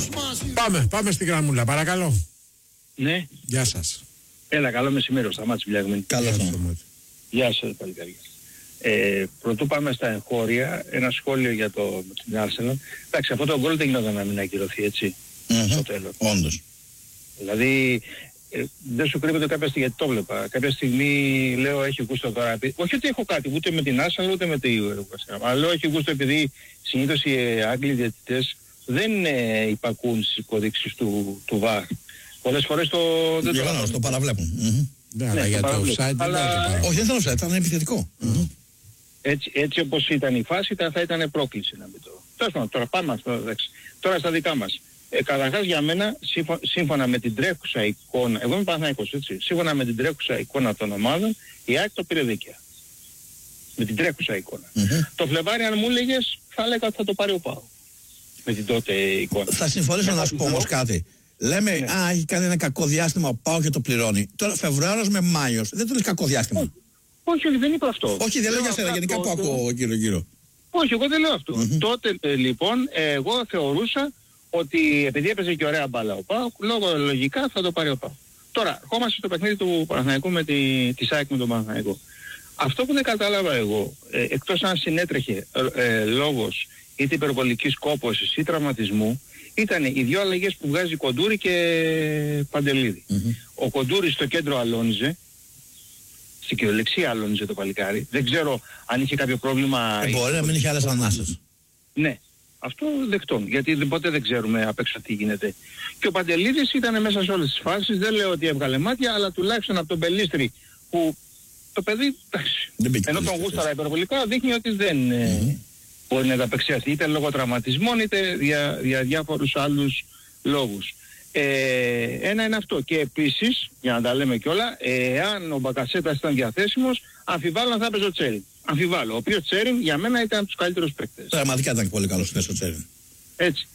Πάμε στη γραμμούλα, παρακαλώ. Ναι. Γεια σας. Έλα, καλό μεσημέρι, ο Σταμάτης Βιλιαγμένη. Καλώς. Γεια σας, παλικάρια. Πρωτού πάμε στα εγχώρια, ένα σχόλιο για την Arsenal. Εντάξει, αυτό το γκολ δεν γινόταν να μην ακυρωθεί, έτσι, στο τέλος. Όντως. Δηλαδή, δεν σου κρύβεται κάποια στιγμή, γιατί το βλέπα. Κάποια στιγμή λέω έχει γούστο τώρα. Όχι ότι έχω κάτι, ούτε με την Arsenal ούτε με τη Arsenal. Αλλά λέω έχει γούστο επειδή συνήθως οι Άγγλοι διαιτητές δεν υπακούν στις υποδείξεις του VAR. Πολλές φορές το παραβλέπουν. Ναι, αλλά για το offside δεν όχι, δεν ήταν offside, ήταν επιθετικό. Έτσι όπως ήταν η φάση θα ήταν πρόκληση να μην το... Τώρα πάμε αυτό, τώρα στα δικά μας. Καταρχάς για μένα, σύμφωνα με την τρέχουσα εικόνα, εγώ είμαι Παναθηναϊκός, έτσι, σύμφωνα με την τρέχουσα εικόνα των ομάδων, η ΑΕΚ το πήρε δίκαια. Με την τρέχουσα εικόνα. Το Φλεβάρι αν μου έλεγες, θα έλεγα ότι θα το πάρει ο ΠΑΟΚ. Με την τότε εικόνα. Θα συμφωνήσω να σου πω όμως κάτι. Λέμε, έχει κάνει ένα κακό διάστημα ο ΠΑΟΚ και το πληρώνει. Τώρα Φεβρουάριος με Μάιος, δεν το λέει κακό διάστημα. Όχι, δεν είπα αυτό. Όχι, δεν λέω για σένα, γενικά που ακούω γύρω-γύρω. Όχι, εγώ δεν λέω αυτό. Τότε λοιπόν, εγώ θεωρούσα ότι επειδή έπαιζε και ωραία μπάλα ο ΠΑΟΚ, λογικά θα το πάρει ο ΠΑΟΚ. Τώρα, ερχόμαστε στο παιχνίδι του Παναθηναϊκού με τη ΣΑΕΚ με τον Παναθηναϊκό. Αυτό που δεν κατάλαβα εγώ, εκτός αν συνέτρεχε λόγος είτε υπερβολικής κόπωσης ή τραυματισμού, ήταν οι δύο αλλαγές που βγάζει Κοντούρη και Παντελίδη. Ο Κοντούρης στο κέντρο αλώνιζε, στην κυριολεξία αλώνιζε το παλικάρι. Δεν ξέρω αν είχε κάποιο πρόβλημα. Μπορεί να μην είχε άλλες ανάσες. Ναι. Αυτό δεκτών, γιατί ποτέ δεν ξέρουμε απ' έξω τι γίνεται. Και ο Παντελίδης ήταν μέσα σε όλες τις φάσεις, δεν λέω ότι έβγαλε μάτια, αλλά τουλάχιστον από τον Πελίστρη που το παιδί, ενώ τον γούσταρα υπερβολικά, δείχνει ότι δεν μπορεί να ανταπεξέλθει είτε λόγω τραυματισμών είτε για διάφορους άλλους λόγους. Ένα είναι αυτό. Και επίσης, για να τα λέμε κιόλα, εάν ο Μπακασέτας ήταν διαθέσιμος, αμφιβάλλω αν θα έπαιζε ο Τσέριν. Αμφιβάλλω. Ο οποίος Τσέριν για μένα ήταν από τους καλύτερους παίκτες. Πραγματικά ήταν πολύ καλός ο Τσέριν. Έτσι.